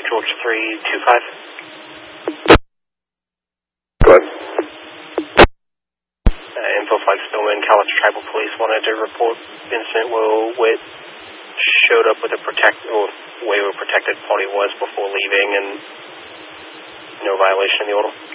George 325. Go ahead. Info flight Spillman, Cowlitz Tribal Police wanted to report incident where Witt showed up with a where a protected party was before leaving and no violation of the order.